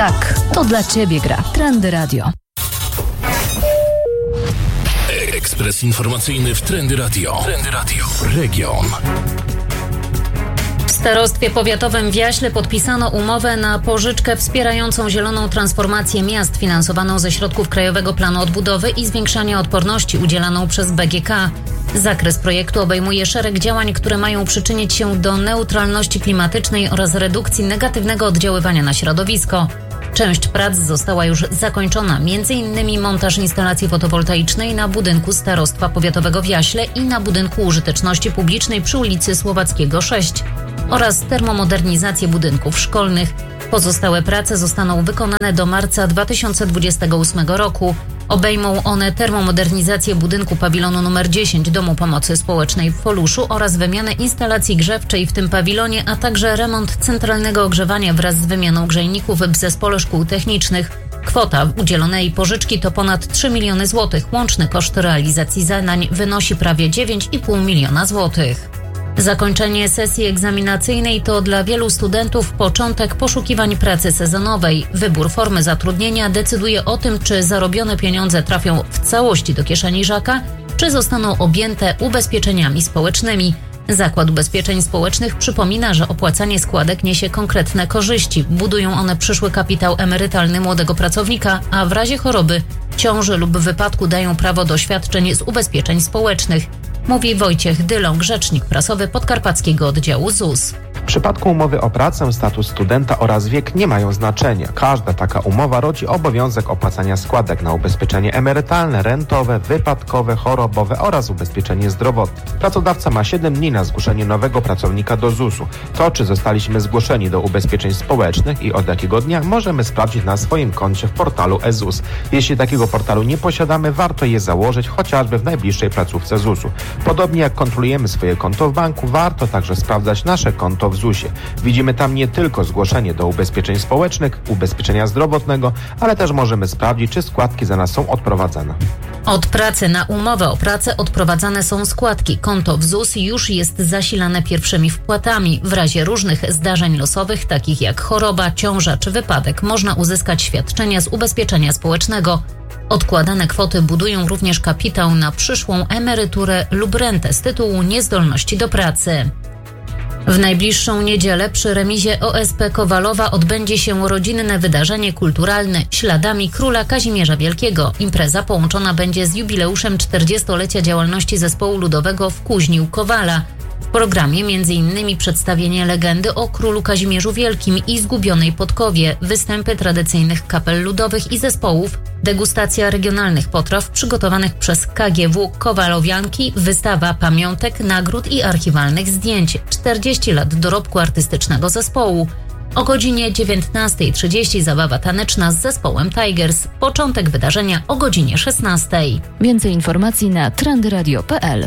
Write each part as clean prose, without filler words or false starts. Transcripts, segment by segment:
Tak, to dla Ciebie gra Trendy Radio. Ekspres informacyjny w Trendy Radio. Trendy Radio. Region. W starostwie powiatowym w Jaśle podpisano umowę na pożyczkę wspierającą zieloną transformację miast finansowaną ze środków Krajowego Planu Odbudowy i Zwiększania Odporności udzielaną przez BGK. Zakres projektu obejmuje szereg działań, które mają przyczynić się do neutralności klimatycznej oraz redukcji negatywnego oddziaływania na środowisko. Część prac została już zakończona, m.in. montaż instalacji fotowoltaicznej na budynku Starostwa Powiatowego w Jaśle i na budynku użyteczności publicznej przy ulicy Słowackiego 6 oraz termomodernizację budynków szkolnych. Pozostałe prace zostaną wykonane do marca 2028 roku. Obejmą one termomodernizację budynku pawilonu nr 10 Domu Pomocy Społecznej w Foluszu oraz wymianę instalacji grzewczej w tym pawilonie, a także remont centralnego ogrzewania wraz z wymianą grzejników w Zespole Szkół Technicznych. Kwota udzielonej pożyczki to ponad 3 miliony złotych. Łączny koszt realizacji zadań wynosi prawie 9,5 miliona złotych. Zakończenie sesji egzaminacyjnej to dla wielu studentów początek poszukiwań pracy sezonowej. Wybór formy zatrudnienia decyduje o tym, czy zarobione pieniądze trafią w całości do kieszeni Żaka, czy zostaną objęte ubezpieczeniami społecznymi. Zakład Ubezpieczeń Społecznych przypomina, że opłacanie składek niesie konkretne korzyści. Budują one przyszły kapitał emerytalny młodego pracownika, a w razie choroby, ciąży lub wypadku dają prawo do świadczeń z ubezpieczeń społecznych. Mówi Wojciech Dyląg, rzecznik prasowy podkarpackiego oddziału ZUS. W przypadku umowy o pracę status studenta oraz wiek nie mają znaczenia. Każda taka umowa rodzi obowiązek opłacania składek na ubezpieczenie emerytalne, rentowe, wypadkowe, chorobowe oraz ubezpieczenie zdrowotne. Pracodawca ma 7 dni na zgłoszenie nowego pracownika do ZUS-u. To, czy zostaliśmy zgłoszeni do ubezpieczeń społecznych i od jakiego dnia, możemy sprawdzić na swoim koncie w portalu e-ZUS. Jeśli takiego portalu nie posiadamy, warto je założyć chociażby w najbliższej placówce ZUS-u. Podobnie jak kontrolujemy swoje konto w banku, warto także sprawdzać nasze konto w ZUS-ie. Widzimy tam nie tylko zgłoszenie do ubezpieczeń społecznych, ubezpieczenia zdrowotnego, ale też możemy sprawdzić, czy składki za nas są odprowadzane. Od pracy na umowę o pracę odprowadzane są składki. Konto w ZUS już jest zasilane pierwszymi wpłatami. W razie różnych zdarzeń losowych, takich jak choroba, ciąża czy wypadek, można uzyskać świadczenia z ubezpieczenia społecznego. Odkładane kwoty budują również kapitał na przyszłą emeryturę lub rentę z tytułu niezdolności do pracy. W najbliższą niedzielę przy remizie OSP Kowalowa odbędzie się rodzinne wydarzenie kulturalne Śladami Króla Kazimierza Wielkiego. Impreza połączona będzie z jubileuszem 40-lecia działalności zespołu ludowego w Kuźniu Kowala. W programie m.in. przedstawienie legendy o królu Kazimierzu Wielkim i zgubionej Podkowie, występy tradycyjnych kapel ludowych i zespołów, degustacja regionalnych potraw przygotowanych przez KGW Kowalowianki, wystawa pamiątek, nagród i archiwalnych zdjęć, 40 lat dorobku artystycznego zespołu. O godzinie 19:30 zabawa taneczna z zespołem Tigers. Początek wydarzenia o godzinie 16:00. Więcej informacji na trendyradio.pl.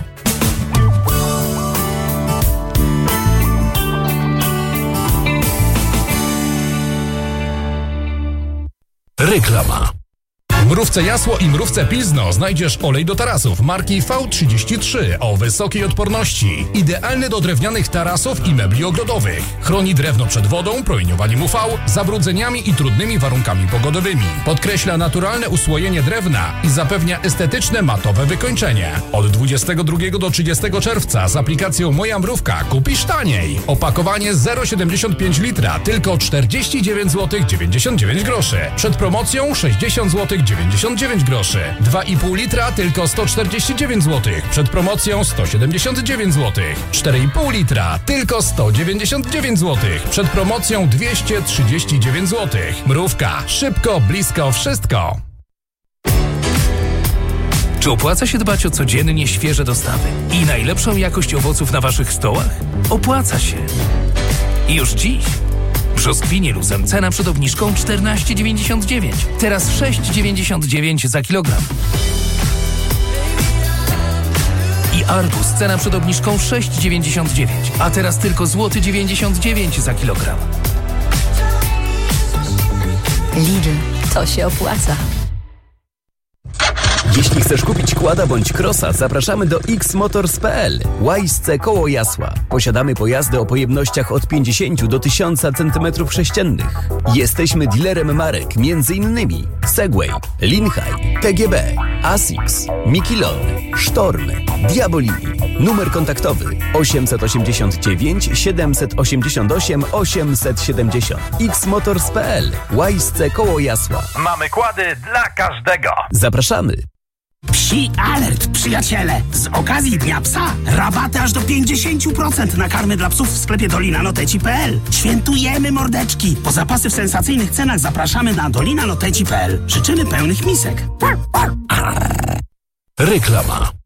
Reklama. W Mrówce Jasło i Mrówce Pilzno znajdziesz olej do tarasów marki V33 o wysokiej odporności. Idealny do drewnianych tarasów i mebli ogrodowych. Chroni drewno przed wodą, promieniowaniem UV, zabrudzeniami i trudnymi warunkami pogodowymi. Podkreśla naturalne usłojenie drewna i zapewnia estetyczne matowe wykończenie. Od 22 do 30 czerwca z aplikacją Moja Mrówka kupisz taniej. Opakowanie 0,75 litra tylko 49 zł 99 groszy. Przed promocją 60 zł 99 groszy. 2,5 litra tylko 149 zł. Przed promocją 179 zł. 4,5 litra tylko 199 zł. Przed promocją 239 zł. Mrówka. Szybko, blisko, wszystko. Czy opłaca się dbać o codziennie świeże dostawy i najlepszą jakość owoców na waszych stołach? Opłaca się. I już dziś. Brzoskwinie luzem cena przed obniżką 14,99. Teraz 6,99 za kilogram. I arbuz cena przed obniżką 6,99. A teraz tylko złoty 99 za kilogram. Lidl, to się opłaca. Jeśli chcesz kupić quada bądź crossa, zapraszamy do xmotors.pl. Łajsce koło Jasła. Posiadamy pojazdy o pojemnościach od 50 do 1000 cm3. Jesteśmy dealerem marek m.in. Segway, Linhai, TGB, Asics, Mikilon, Sztorm, Diabolini. Numer kontaktowy 889 788 870. xmotors.pl. Łajsce koło Jasła. Mamy kłady dla każdego. Zapraszamy. Psi alert, przyjaciele! Z okazji Dnia Psa rabaty aż do 50% na karmy dla psów w sklepie dolinanoteci.pl. Świętujemy, mordeczki! Po zapasy w sensacyjnych cenach zapraszamy na dolinanoteci.pl. Życzymy pełnych misek. Reklama.